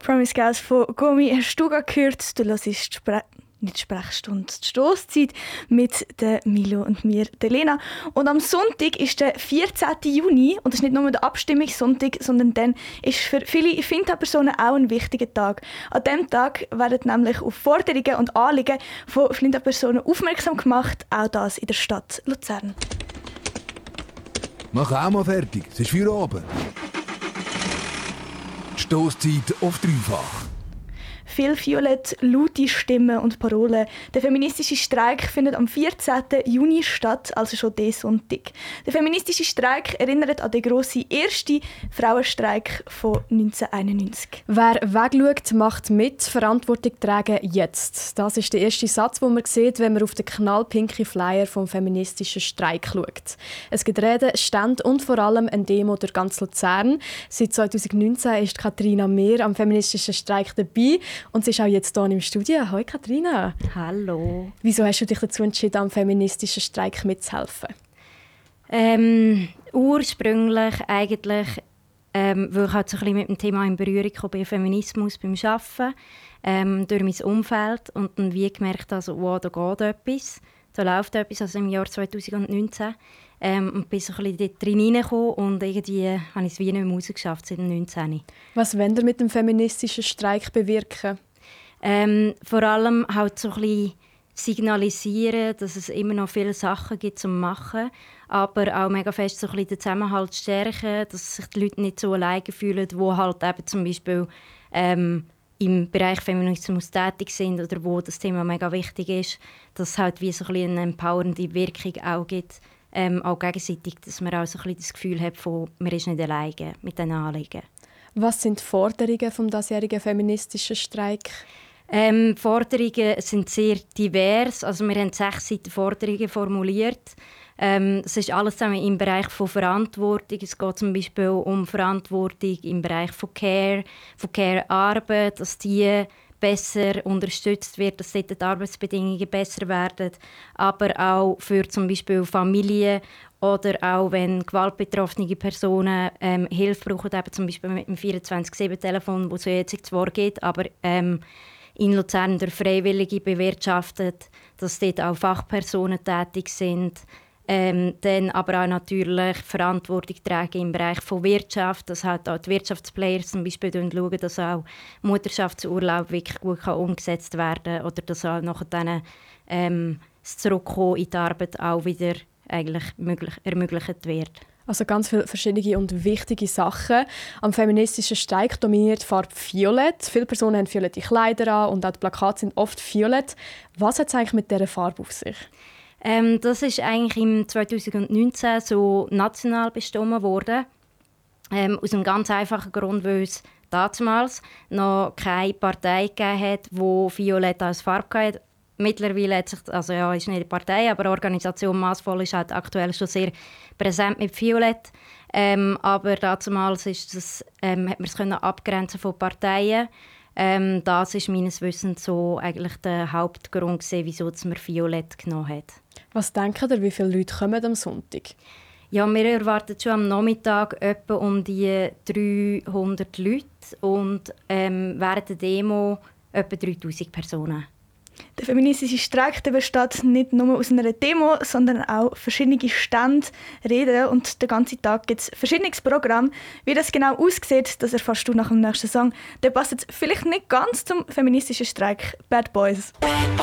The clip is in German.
Promise Girls von Gummi hast du gerade gehört. Du hörst nicht Sprechstunde, die Stosszeit mit der Milo und mir, der Lena. Und am Sonntag ist der 14. Juni und das ist nicht nur der Abstimmungssonntag, sondern dann ist für viele Finta-Personen auch ein wichtiger Tag. An diesem Tag werden nämlich auf Forderungen und Anliegen von Finta-Personen aufmerksam gemacht, auch das in der Stadt Luzern. Mach auch mal fertig, es ist Feierabend. Die Stosszeit auf dreifach. Viel violett, laute Stimmen und Parolen. Der feministische Streik findet am 14. Juni statt, also schon diesen Sonntag. Der feministische Streik erinnert an den grossen ersten Frauenstreik von 1991. Wer wegschaut, macht mit. Verantwortung tragen jetzt. Das ist der erste Satz, den man sieht, wenn man auf den knallpinken Flyer vom feministischen Streik schaut. Es gibt Reden, Stände und vor allem eine Demo durch ganz Luzern. Seit 2019 ist Katharina Mehr am feministischen Streik dabei. Und sie ist auch jetzt hier im Studio. Hallo Katharina. Hallo. Wieso hast du dich dazu entschieden, am feministischen Streik mitzuhelfen? Ursprünglich eigentlich, weil ich halt so ein bisschen mit dem Thema in Berührung kam, bei Feminismus beim Arbeiten, durch mein Umfeld und dann wie gemerkt, also, wow, da geht etwas, da läuft etwas, also im Jahr 2019. Und bin so ein bisschen dort reingekommen und irgendwie habe ich es wie nicht mehr rausgeschafft seit dem 19. Was wollt ihr mit dem feministischen Streik bewirken? Vor allem halt so ein bisschen signalisieren, dass es immer noch viele Sachen gibt zum machen, aber auch mega fest so ein bisschen den Zusammenhalt stärken, dass sich die Leute nicht so alleine fühlen, die halt eben zum Beispiel im Bereich Feminismus tätig sind oder wo das Thema mega wichtig ist, dass es halt wie so ein bisschen eine empowernde Wirkung auch gibt. Auch gegenseitig, dass man auch so ein bisschen das Gefühl hat, man ist nicht alleine mit diesen Anliegen. Was sind die Forderungen des diesjährigen feministischen Streik? Forderungen sind sehr divers. Also wir haben 6 Seiten Forderungen formuliert. Es ist alles zusammen im Bereich von Verantwortung. Es geht zum Beispiel um Verantwortung im Bereich von Care-Arbeit, dass die besser unterstützt wird, dass dort die Arbeitsbedingungen besser werden, aber auch für zum Beispiel Familien oder auch wenn gewaltbetroffene Personen Hilfe brauchen, eben zum Beispiel mit dem 24/7-Telefon, das es jetzt zwar gibt, aber in Luzern durch Freiwillige bewirtschaftet, dass dort auch Fachpersonen tätig sind. Dann aber auch natürlich Verantwortung tragen im Bereich von Wirtschaft, dass halt auch die Wirtschaftsplayers zum Beispiel schauen, dass auch Mutterschaftsurlaub wirklich gut umgesetzt werden kann oder dass auch nachher dann das Zurückkommen in die Arbeit auch wieder eigentlich ermöglicht wird. Also ganz viele verschiedene und wichtige Sachen. Am feministischen Streik dominiert die Farbe Violett. Viele Personen haben violette Kleider an und auch die Plakate sind oft violett. Was hat es eigentlich mit dieser Farbe auf sich? Das ist eigentlich im 2019 so national bestimmt worden. Aus einem ganz einfachen Grund, weil es damals noch keine Partei gegeben hat, die Violett als Farbe hatte. Mittlerweile hat sich, also ja, ist nicht eine Partei, aber die Organisation Massvoll ist halt aktuell schon sehr präsent mit Violett. Aber damals ist das, hat man es abgrenzen von Parteien. Das ist meines Wissens so eigentlich der Hauptgrund, wieso man Violett genommen hat. Was denken ihr, wie viele Leute kommen am Sonntag? Ja, wir erwarten schon am Nachmittag etwa um die 300 Leute und während der Demo etwa 3000 Personen. Der feministische Streik besteht nicht nur aus einer Demo, sondern auch verschiedene Stände, Reden und den ganzen Tag gibt es verschiedenes Programm. Wie das genau aussieht, das erfährst du nach dem nächsten Song. Der passt jetzt vielleicht nicht ganz zum feministischen Streik Bad Boys.